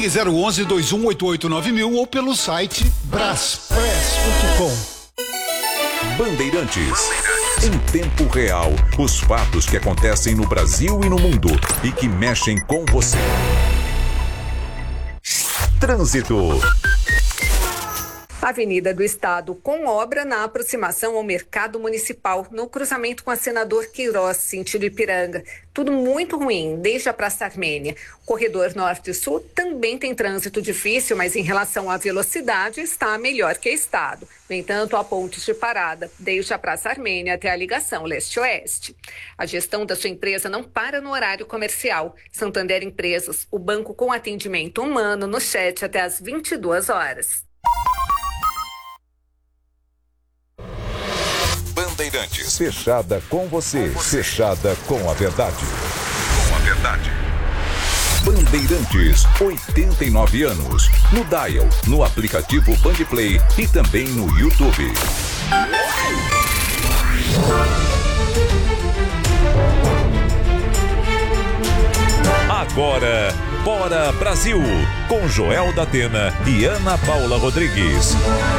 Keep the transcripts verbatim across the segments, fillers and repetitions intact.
Ligue zero onze, dois um oito oito nove mil ou pelo site braspress ponto com. Bandeirantes. Em tempo real, os fatos que acontecem no Brasil e no mundo e que mexem com você. Trânsito. Avenida do Estado com obra na aproximação ao Mercado Municipal, no cruzamento com a Senador Queiroz, sentido Ipiranga. Tudo muito ruim, desde a Praça Armênia. O corredor Norte e Sul também tem trânsito difícil, mas em relação à velocidade está melhor que Estado. No entanto, há pontos de parada, desde a Praça Armênia até a ligação leste-oeste. A gestão da sua empresa não para no horário comercial. Santander Empresas, o banco com atendimento humano no chat até às vinte e duas horas. Bandeirantes. Fechada com você. Fechada com a verdade. Com a verdade. Bandeirantes, oitenta e nove anos. No Dial, no aplicativo Bandplay e também no YouTube. Agora, Bora Brasil, com Joel da Atena e Ana Paula Rodrigues.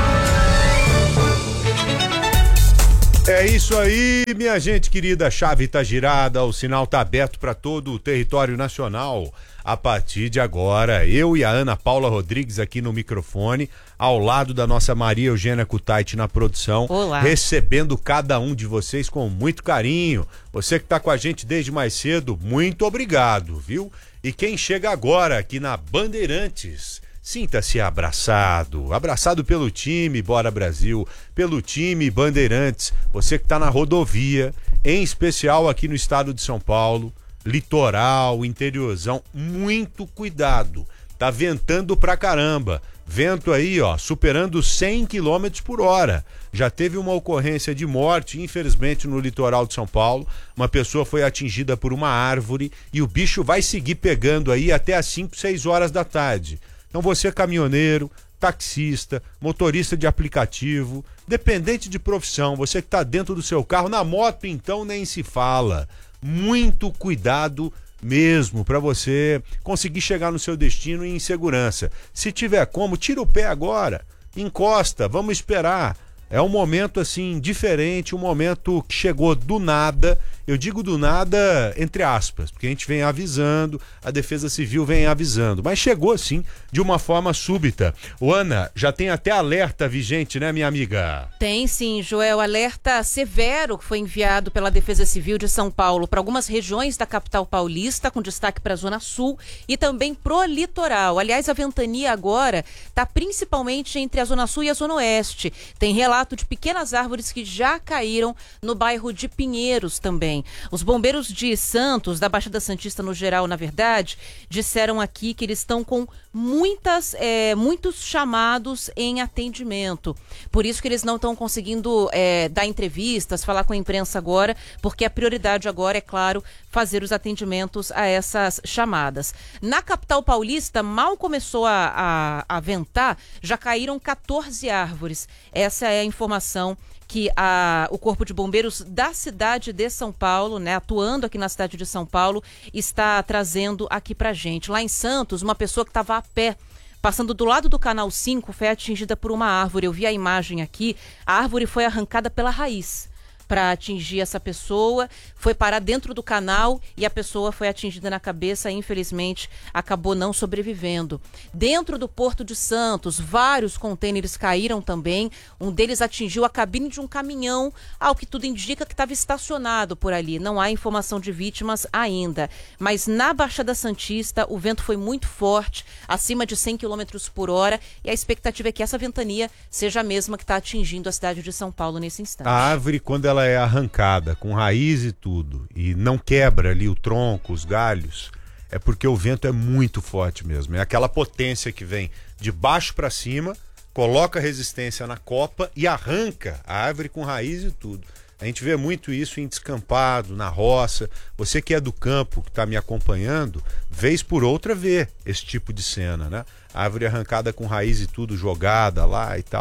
É isso aí, minha gente querida, a chave tá girada, o sinal tá aberto para todo o território nacional. A partir de agora, eu e a Ana Paula Rodrigues aqui no microfone, ao lado da nossa Maria Eugênia Kutaiti na produção. Olá. Recebendo cada um de vocês com muito carinho. Você que tá com a gente desde mais cedo, muito obrigado, viu? E quem chega agora aqui na Bandeirantes, sinta-se abraçado, abraçado pelo time Bora Brasil, pelo time Bandeirantes, você que está na rodovia, em especial aqui no estado de São Paulo, litoral, interiorzão, muito cuidado, tá ventando pra caramba, vento aí ó, superando cem quilômetros por hora, já teve uma ocorrência de morte, infelizmente no litoral de São Paulo, uma pessoa foi atingida por uma árvore e o bicho vai seguir pegando aí até às cinco, seis horas da tarde. Então você caminhoneiro, taxista, motorista de aplicativo, dependente de profissão, você que está dentro do seu carro, na moto então nem se fala. Muito cuidado mesmo para você conseguir chegar no seu destino em segurança. Se tiver como, tira o pé agora, encosta, vamos esperar. É um momento assim diferente, um momento que chegou do nada. Eu digo do nada entre aspas, porque a gente vem avisando, a Defesa Civil vem avisando, mas chegou sim de uma forma súbita. O Ana, já tem até alerta vigente, né, minha amiga? Tem sim, Joel, alerta severo que foi enviado pela Defesa Civil de São Paulo para algumas regiões da capital paulista, com destaque para a Zona Sul e também pro litoral. Aliás, a ventania agora está principalmente entre a Zona Sul e a Zona Oeste. Tem relato de pequenas árvores que já caíram no bairro de Pinheiros também. Os bombeiros de Santos, da Baixada Santista no geral, na verdade, disseram aqui que eles estão com muitas, é, muitos chamados em atendimento. Por isso que eles não estão conseguindo é, dar entrevistas, falar com a imprensa agora, porque a prioridade agora é, claro, fazer os atendimentos a essas chamadas. Na capital paulista, mal começou a, a, a ventar, já caíram quatorze árvores. Essa é a informação que a, o Corpo de Bombeiros da cidade de São Paulo, né, atuando aqui na cidade de São Paulo, está trazendo aqui pra gente. Lá em Santos, uma pessoa que estava a pé, passando do lado do Canal cinco, foi atingida por uma árvore. Eu vi a imagem aqui, a árvore foi arrancada pela raiz para atingir essa pessoa, foi parar dentro do canal e a pessoa foi atingida na cabeça e infelizmente acabou não sobrevivendo. Dentro do Porto de Santos, vários contêineres caíram também, um deles atingiu a cabine de um caminhão, ao que tudo indica que estava estacionado por ali. Não há informação de vítimas ainda, mas na Baixada Santista o vento foi muito forte, acima de cem quilômetros por hora, e a expectativa é que essa ventania seja a mesma que está atingindo a cidade de São Paulo nesse instante. A árvore, quando ela é arrancada com raiz e tudo e não quebra ali o tronco, os galhos, é porque o vento é muito forte mesmo, é aquela potência que vem de baixo para cima, coloca resistência na copa e arranca a árvore com raiz e tudo. A gente vê muito isso em descampado, na roça. Você que é do campo, que está me acompanhando, vez por outra vê esse tipo de cena, né? A árvore arrancada com raiz e tudo, jogada lá e tal.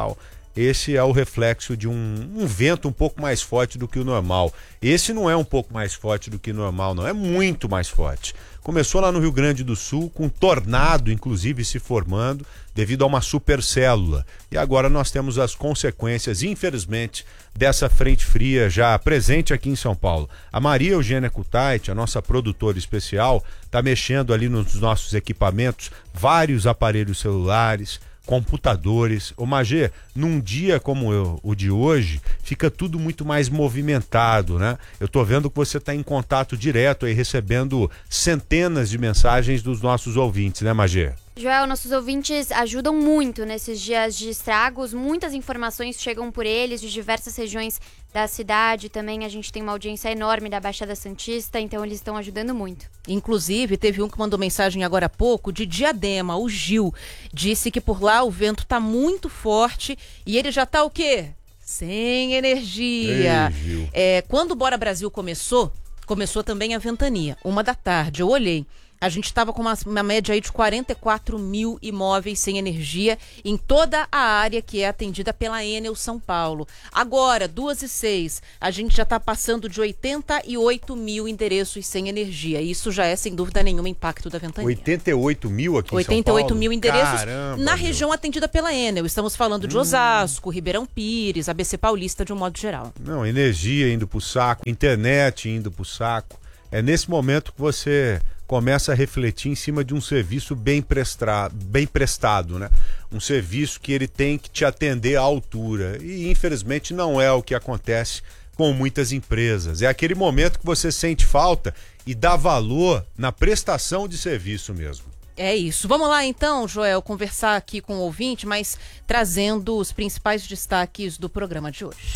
esse é o reflexo de um, um vento um pouco mais forte do que o normal. Esse não é um pouco mais forte do que o normal, não, é muito mais forte. Começou lá no Rio Grande do Sul, com um tornado, inclusive, se formando devido a uma supercélula. E agora nós temos as consequências, infelizmente, dessa frente fria já presente aqui em São Paulo. A Maria Eugênia Kutait, a nossa produtora especial, está mexendo ali nos nossos equipamentos, vários aparelhos celulares, computadores. Ô Magê, num dia como eu, o de hoje, fica tudo muito mais movimentado, né? Eu tô vendo que você está em contato direto aí, recebendo centenas de mensagens dos nossos ouvintes, né, Magê? Joel, nossos ouvintes ajudam muito nesses dias de estragos, muitas informações chegam por eles de diversas regiões da cidade, também a gente tem uma audiência enorme da Baixada Santista, então eles estão ajudando muito. Inclusive, teve um que mandou mensagem agora há pouco, de Diadema, o Gil, disse que por lá o vento tá muito forte e ele já tá o quê? Sem energia. Ei, Gil. É, quando o Bora Brasil começou, começou também a ventania, uma da tarde, eu olhei. A gente estava com uma, uma média aí de quarenta e quatro mil imóveis sem energia em toda a área que é atendida pela Enel São Paulo. Agora, duas e seis, a gente já está passando de oitenta e oito mil endereços sem energia. Isso já é, sem dúvida nenhuma, impacto da ventania. oitenta e oito mil aqui em São Paulo? oitenta e oito mil endereços. Caramba, na meu. região atendida pela Enel. Estamos falando de Hum. Osasco, Ribeirão Pires, A B C Paulista, de um modo geral. Não, energia indo pro saco, internet indo pro saco. É nesse momento que você começa a refletir em cima de um serviço bem, prestra... bem prestado, né? Um serviço que ele tem que te atender à altura. E infelizmente não é o que acontece com muitas empresas. É aquele momento que você sente falta e dá valor na prestação de serviço mesmo. É isso. Vamos lá então, Joel, conversar aqui com o ouvinte, mas trazendo os principais destaques do programa de hoje.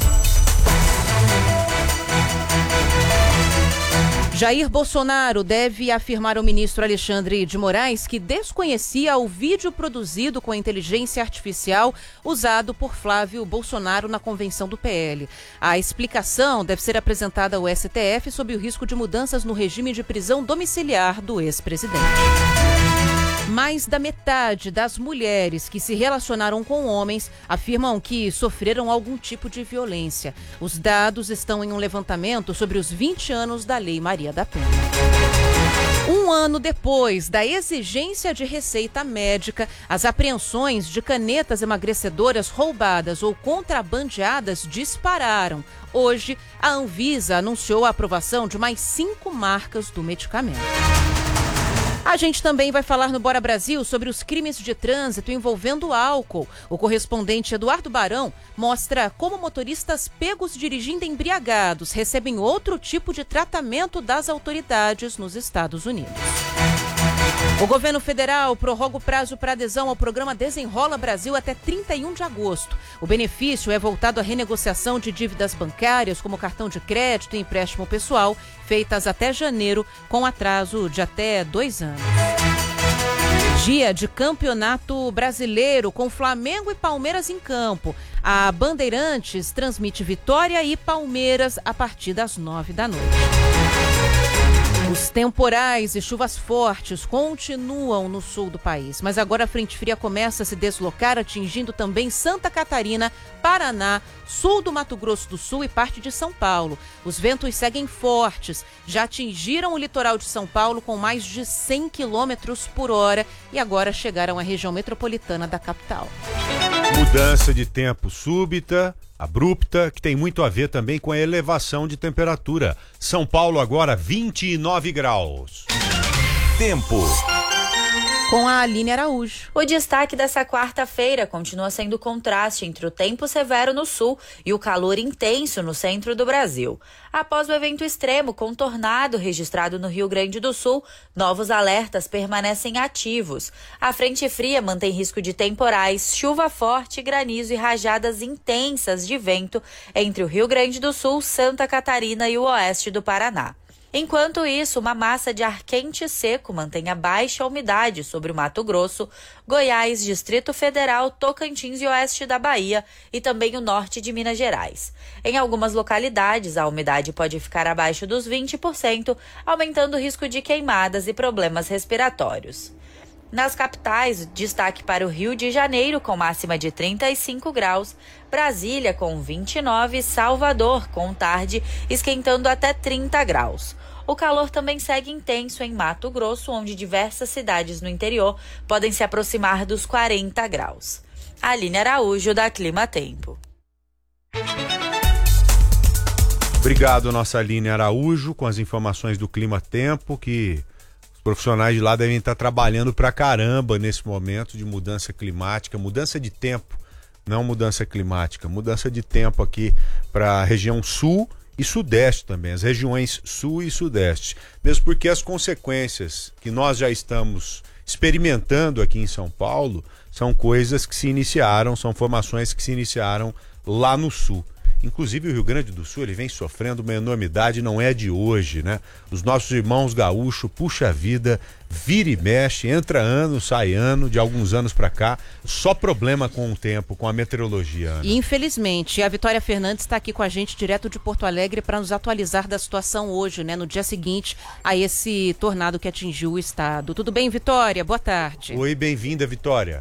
Jair Bolsonaro deve afirmar ao ministro Alexandre de Moraes que desconhecia o vídeo produzido com a inteligência artificial usado por Flávio Bolsonaro na convenção do P L. A explicação deve ser apresentada ao S T F sob o risco de mudanças no regime de prisão domiciliar do ex-presidente. Mais da metade das mulheres que se relacionaram com homens afirmam que sofreram algum tipo de violência. Os dados estão em um levantamento sobre os vinte anos da Lei Maria da Penha. Um ano depois da exigência de receita médica, as apreensões de canetas emagrecedoras roubadas ou contrabandeadas dispararam. Hoje, a Anvisa anunciou a aprovação de mais cinco marcas do medicamento. A gente também vai falar no Bora Brasil sobre os crimes de trânsito envolvendo álcool. O correspondente Eduardo Barão mostra como motoristas pegos dirigindo embriagados recebem outro tipo de tratamento das autoridades nos Estados Unidos. O governo federal prorroga o prazo para adesão ao programa Desenrola Brasil até trinta e um de agosto. O benefício é voltado à renegociação de dívidas bancárias, como cartão de crédito e empréstimo pessoal, feitas até janeiro, com atraso de até dois anos. Dia de Campeonato Brasileiro, com Flamengo e Palmeiras em campo. A Bandeirantes transmite Vitória e Palmeiras a partir das nove da noite. Os temporais e chuvas fortes continuam no sul do país, mas agora a frente fria começa a se deslocar, atingindo também Santa Catarina, Paraná, sul do Mato Grosso do Sul e parte de São Paulo. Os ventos seguem fortes, já atingiram o litoral de São Paulo com mais de cem quilômetros por hora e agora chegaram à região metropolitana da capital. Mudança de tempo súbita, abrupta, que tem muito a ver também com a elevação de temperatura. São Paulo agora vinte e nove graus. Tempo. Com a Aline Araújo. O destaque dessa quarta-feira continua sendo o contraste entre o tempo severo no sul e o calor intenso no centro do Brasil. Após o evento extremo com tornado registrado no Rio Grande do Sul, novos alertas permanecem ativos. A frente fria mantém risco de temporais, chuva forte, granizo e rajadas intensas de vento entre o Rio Grande do Sul, Santa Catarina e o oeste do Paraná. Enquanto isso, uma massa de ar quente e seco mantém a baixa umidade sobre o Mato Grosso, Goiás, Distrito Federal, Tocantins e oeste da Bahia e também o norte de Minas Gerais. Em algumas localidades, a umidade pode ficar abaixo dos vinte por cento, aumentando o risco de queimadas e problemas respiratórios. Nas capitais, destaque para o Rio de Janeiro, com máxima de trinta e cinco graus, Brasília com vinte e nove, Salvador com tarde esquentando até trinta graus. O calor também segue intenso em Mato Grosso, onde diversas cidades no interior podem se aproximar dos quarenta graus. Aline Araújo, da Clima Tempo. Obrigado, nossa Aline Araújo, com as informações do Clima Tempo, que os profissionais de lá devem estar trabalhando pra caramba nesse momento de mudança climática, mudança de tempo, não mudança climática, mudança de tempo aqui para a região sul e sudeste também, as regiões sul e sudeste, mesmo porque as consequências que nós já estamos experimentando aqui em São Paulo são coisas que se iniciaram, são formações que se iniciaram lá no sul. Inclusive o Rio Grande do Sul, ele vem sofrendo uma enormidade, não é de hoje, né? Os nossos irmãos gaúchos, puxa vida, vira e mexe, entra ano, sai ano, de alguns anos pra cá, só problema com o tempo, com a meteorologia, Ana. E infelizmente, a Vitória Fernandes está aqui com a gente direto de Porto Alegre para nos atualizar da situação hoje, né? No dia seguinte a esse tornado que atingiu o estado. Tudo bem, Vitória? Boa tarde. Oi, bem-vinda, Vitória.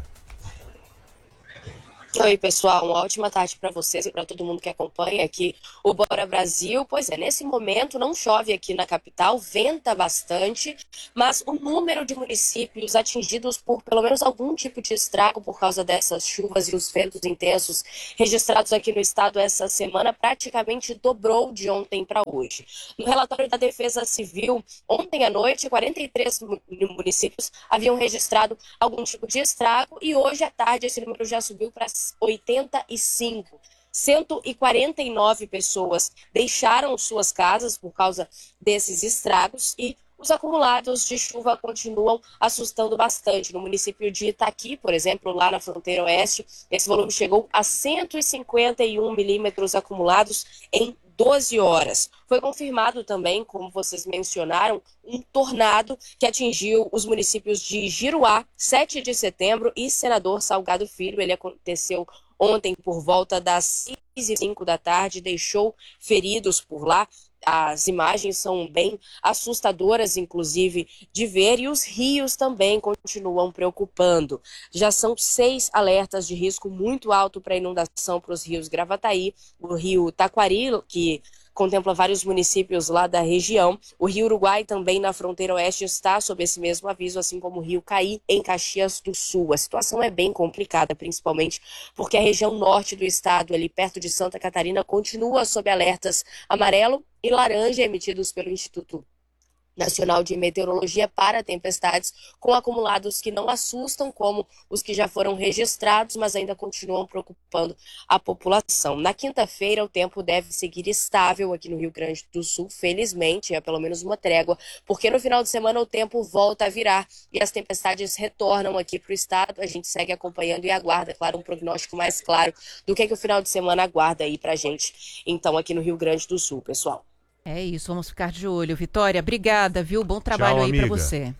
Oi, pessoal, uma ótima tarde para vocês e para todo mundo que acompanha aqui o Bora Brasil. Pois é, nesse momento não chove aqui na capital, venta bastante, mas o número de municípios atingidos por pelo menos algum tipo de estrago por causa dessas chuvas e os ventos intensos registrados aqui no estado essa semana praticamente dobrou de ontem para hoje. No relatório da Defesa Civil, ontem à noite, quarenta e três municípios haviam registrado algum tipo de estrago e hoje à tarde esse número já subiu para oitenta e cinco. cento e quarenta e nove pessoas deixaram suas casas por causa desses estragos e os acumulados de chuva continuam assustando bastante. No município de Itaqui, por exemplo, lá na fronteira oeste, esse volume chegou a cento e cinquenta e um milímetros acumulados em doze horas. Foi confirmado também, como vocês mencionaram, um tornado que atingiu os municípios de Giruá, sete de setembro e Senador Salgado Filho. Ele aconteceu ontem por volta das seis e cinco da tarde, deixou feridos por lá. As imagens são bem assustadoras, inclusive, de ver, e os rios também continuam preocupando. Já são seis alertas de risco muito alto para inundação para os rios Gravataí, o rio Taquari, que contempla vários municípios lá da região. O Rio Uruguai, também na fronteira oeste, está sob esse mesmo aviso, assim como o Rio Caí, em Caxias do Sul. A situação é bem complicada, principalmente porque a região norte do estado, ali perto de Santa Catarina, continua sob alertas amarelo e laranja emitidos pelo Instituto Nacional de Meteorologia para tempestades, com acumulados que não assustam, como os que já foram registrados, mas ainda continuam preocupando a população. Na quinta-feira, o tempo deve seguir estável aqui no Rio Grande do Sul, felizmente, é pelo menos uma trégua, porque no final de semana o tempo volta a virar e as tempestades retornam aqui para o estado. A gente segue acompanhando e aguarda, claro, um prognóstico mais claro do que, que o final de semana aguarda aí pra gente, então, aqui no Rio Grande do Sul, pessoal. É isso, vamos ficar de olho. Vitória, obrigada, viu? Bom trabalho. Tchau, aí para você.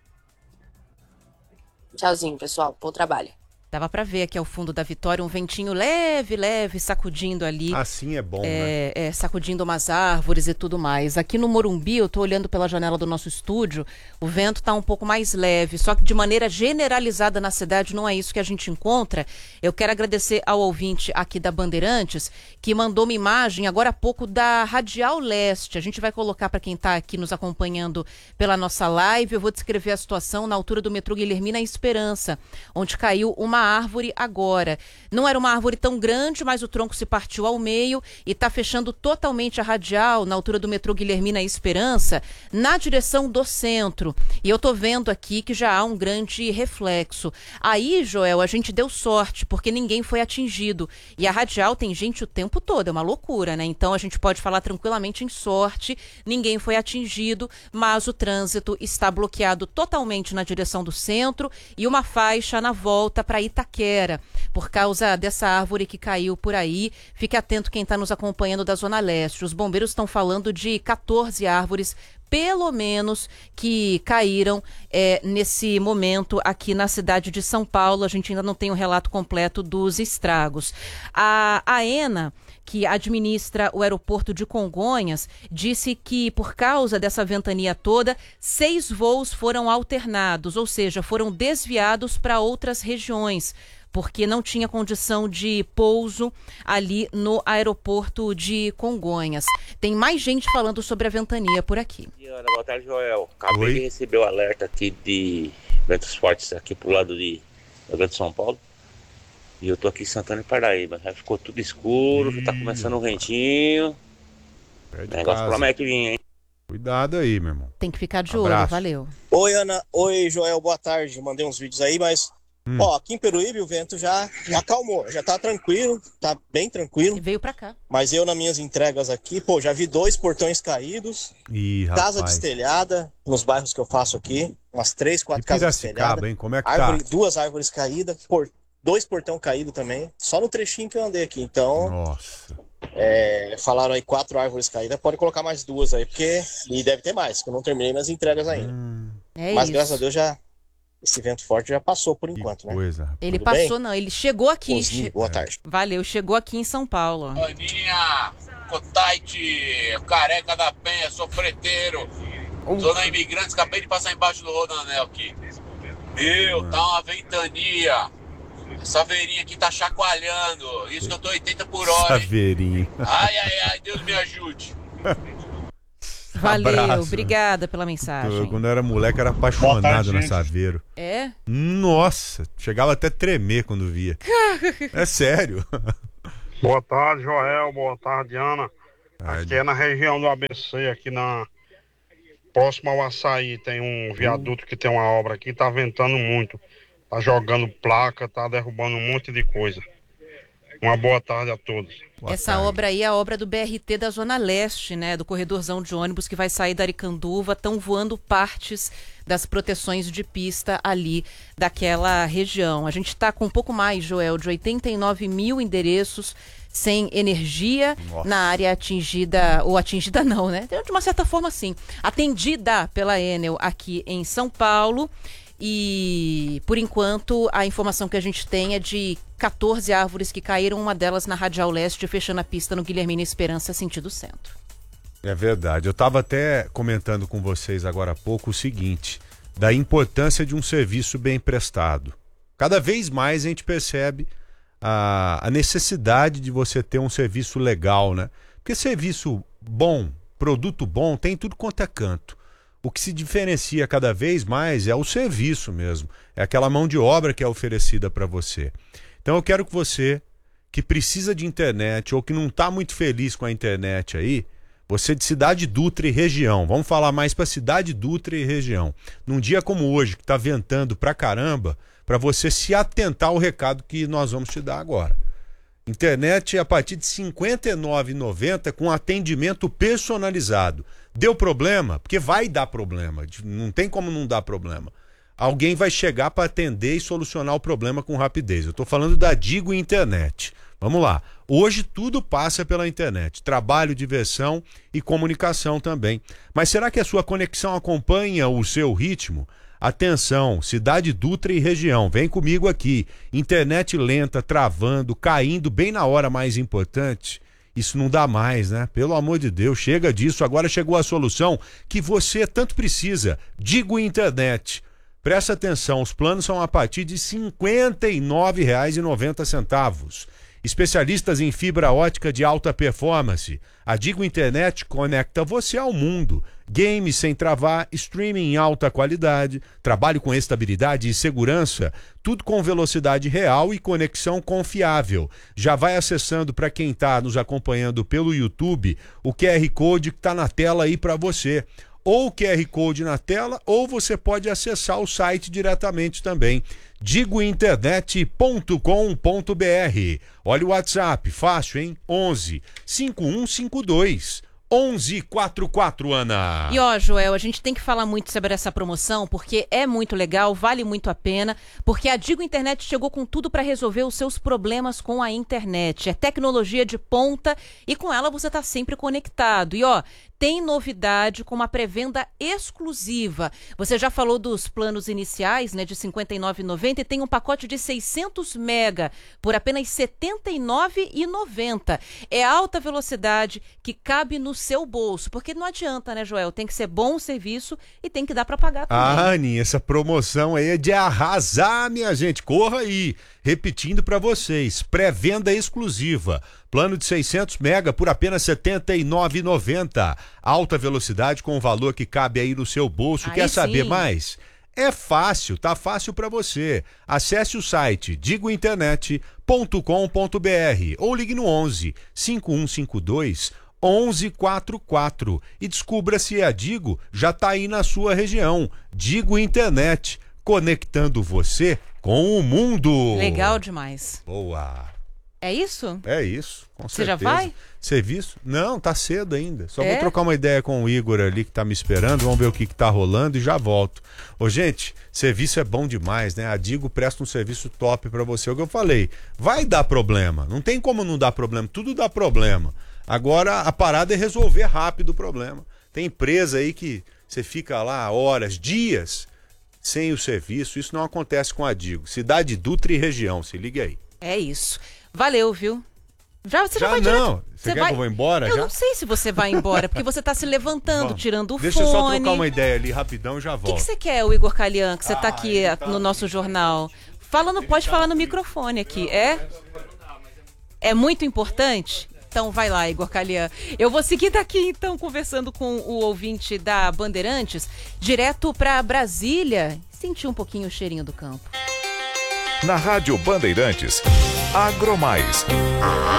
Tchauzinho, pessoal. Bom trabalho. Dava para ver aqui ao fundo da Vitória um ventinho leve, leve, sacudindo ali. Assim é bom, é, né? É, sacudindo umas árvores e tudo mais. Aqui no Morumbi, eu tô olhando pela janela do nosso estúdio, o vento tá um pouco mais leve, só que de maneira generalizada na cidade não é isso que a gente encontra. Eu quero agradecer ao ouvinte aqui da Bandeirantes, que mandou uma imagem agora há pouco da Radial Leste. A gente vai colocar para quem tá aqui nos acompanhando pela nossa live. Eu vou descrever a situação na altura do metrô Guilhermina Esperança, onde caiu uma árvore agora. Não era uma árvore tão grande, mas o tronco se partiu ao meio e está fechando totalmente a radial na altura do metrô Guilhermina Esperança, na direção do centro. E eu tô vendo aqui que já há um grande reflexo. Aí, Joel, a gente deu sorte, porque ninguém foi atingido. E a radial tem gente o tempo todo, é uma loucura, né? Então a gente pode falar tranquilamente em sorte, ninguém foi atingido, mas o trânsito está bloqueado totalmente na direção do centro e uma faixa na volta para Itaquera, por causa dessa árvore que caiu por aí. Fique atento quem está nos acompanhando da Zona Leste. Os bombeiros estão falando de quatorze árvores pelo menos, que caíram é, nesse momento aqui na cidade de São Paulo. A gente ainda não tem o relato completo dos estragos. A AENA, que administra o aeroporto de Congonhas, disse que, por causa dessa ventania toda, seis voos foram alternados, ou seja, foram desviados para outras regiões, porque não tinha condição de pouso ali no aeroporto de Congonhas. Tem mais gente falando sobre a ventania por aqui. Boa tarde, Joel. Acabei Oi. de receber o alerta aqui de ventos fortes aqui pro lado de, do Grande São Paulo. E eu tô aqui em Santana e Paraíba. Já ficou tudo escuro, Ih, tá começando um ventinho. Pé O de negócio casa. promete vir, hein? Cuidado aí, meu irmão. Tem que ficar de Abraço. olho, valeu. Oi, Ana. Oi, Joel. Boa tarde. Mandei uns vídeos aí, mas... Hum. Ó, aqui em Peruíbe o vento já, já acalmou. Já tá tranquilo, tá bem tranquilo. E veio pra cá. Mas eu, nas minhas entregas aqui, pô, já vi dois portões caídos. Ih, Casa rapaz. destelhada, nos bairros que eu faço aqui. Umas três, quatro E casas Piracicaba, destelhadas. hein? Como é que Árvore, tá? duas árvores caídas, por, dois portão caídos também. Só no trechinho que eu andei aqui. Então, Nossa. é, falaram aí quatro árvores caídas. Pode colocar mais duas aí, porque... E deve ter mais, que eu não terminei minhas entregas ainda. Hum, É Mas isso. graças a Deus já... Esse vento forte já passou por que enquanto, né? coisa. rapaz. Ele Tudo passou, bem? não, ele chegou aqui. Osni, che- boa tarde. Valeu, chegou aqui em São Paulo. Aninha, Cotaite, careca da penha, sou freteiro. Zona Imigrantes, acabei de passar embaixo do Rodanel aqui. Meu, tá uma ventania. Essa veirinha aqui tá chacoalhando. Isso que eu tô oitenta por hora, hein? Saveirinho. Ai, ai, ai, Deus me ajude. Valeu, Abraço. obrigada pela Eu, mensagem. quando eu era moleque, era apaixonado na Saveiro. É? Nossa, chegava até a tremer quando via. É sério. Boa tarde, Joel. Boa tarde, Ana. Aqui é na região do A B C, aqui na próximo ao Açaí, tem um viaduto que tem uma obra aqui, tá ventando muito. Tá jogando placa, tá derrubando um monte de coisa. Uma boa tarde a todos. Boa Essa tarde. obra aí é a obra do B R T da Zona Leste, né? Do corredorzão de ônibus que vai sair da Aricanduva. Estão voando partes das proteções de pista ali daquela região. A gente está com um pouco mais, Joel, de oitenta e nove mil endereços sem energia. Nossa. Na área atingida, ou atingida não, né? De uma certa forma, sim. Atendida pela Enel aqui em São Paulo. E, por enquanto, a informação que a gente tem é de quatorze árvores que caíram, uma delas na Radial Leste, fechando a pista no Guilhermina Esperança, sentido centro. É verdade. Eu estava até comentando com vocês agora há pouco o seguinte, da importância de um serviço bem prestado. Cada vez mais a gente percebe a, a necessidade de você ter um serviço legal, né? Porque serviço bom, produto bom, tem tudo quanto é canto. O que se diferencia cada vez mais é o serviço mesmo. É aquela mão de obra que é oferecida para você. Então eu quero que você, que precisa de internet ou que não está muito feliz com a internet aí, você de Cidade Dutra e região, vamos falar mais para Cidade Dutra e região. Num dia como hoje, que está ventando pra caramba, para você se atentar ao recado que nós vamos te dar agora. Internet a partir de cinquenta e nove reais e noventa centavos com atendimento personalizado. Deu problema? Porque vai dar problema. Não tem como não dar problema. Alguém vai chegar para atender e solucionar o problema com rapidez. Eu estou falando da Digo Internet. Vamos lá. Hoje tudo passa pela internet. Trabalho, diversão e comunicação também. Mas será que a sua conexão acompanha o seu ritmo? Atenção, Cidade Dutra e região, vem comigo aqui. Internet lenta, travando, caindo bem na hora mais importante. Isso não dá mais, né? Pelo amor de Deus, chega disso. Agora chegou a solução que você tanto precisa. Digo Internet. Presta atenção, os planos são a partir de cinquenta e nove reais e noventa centavos. Especialistas em fibra ótica de alta performance. A Digo Internet conecta você ao mundo. Games sem travar, streaming em alta qualidade, trabalho com estabilidade e segurança, tudo com velocidade real e conexão confiável. Já vai acessando, para quem está nos acompanhando pelo YouTube, o Q R Code que está na tela aí para você. Ou o Q R Code na tela, ou você pode acessar o site diretamente também. digo internet ponto com ponto br. Olha o WhatsApp, fácil, hein? onze, cinco um cinco dois, onze quarenta e quatro, Ana. E ó, Joel, a gente tem que falar muito sobre essa promoção, porque é muito legal, vale muito a pena, porque a Digo Internet chegou com tudo para resolver os seus problemas com a internet. É tecnologia de ponta e com ela você tá sempre conectado. E ó, tem novidade com uma pré-venda exclusiva. Você já falou dos planos iniciais, né, de cinquenta e nove reais e noventa centavos, e tem um pacote de seiscentos mega por apenas setenta e nove reais e noventa centavos. É alta velocidade que cabe no seu bolso, porque não adianta, né, Joel? Tem que ser bom o serviço e tem que dar para pagar também. Ah, Aninha, essa promoção aí é de arrasar, minha gente. Corra aí. Repetindo para vocês, pré-venda exclusiva. Plano de seiscentos mega por apenas setenta e nove reais e noventa centavos. Alta velocidade com o valor que cabe aí no seu bolso. Aí Quer sim. saber mais? É fácil, tá fácil para você. Acesse o site digo internet ponto com ponto br ou ligue no onze, cinco um cinco dois, onze quarenta e quatro e descubra se a Digo já tá aí na sua região. Digo Internet, conectando você com o mundo. Legal demais. Boa. É isso? É isso, com Você certeza. já vai? Serviço? Não, tá cedo ainda. Só É? vou trocar uma ideia com o Igor ali que tá me esperando, vamos ver o que que tá rolando e já volto. Ô, gente, serviço é bom demais, né? A Digo presta um serviço top pra você. É o que eu falei, vai dar problema. Não tem como não dar problema, tudo dá problema. Agora a parada é resolver rápido o problema. Tem empresa aí que você fica lá horas, dias sem o serviço. Isso não acontece com a Digo. Cidade Dutra e região, se liga aí. É isso. Valeu, viu? Já, você já, Já vai não. direto. Você quer que eu vou embora, Eu já? não sei se você vai embora, porque você tá se levantando, Vamos. tirando o Deixa fone. eu só trocar uma ideia ali rapidão e já O que volto. que você quer, o Igor Calian, que você tá Ah, aqui ele tá no aqui. nosso jornal? Fala no, pode falar no microfone aqui, é? É muito importante? Então vai lá, Igor Calian. Eu vou seguir daqui então, conversando com o ouvinte da Bandeirantes, direto pra Brasília, sentir um pouquinho o cheirinho do campo. Na Rádio Bandeirantes, Agromais.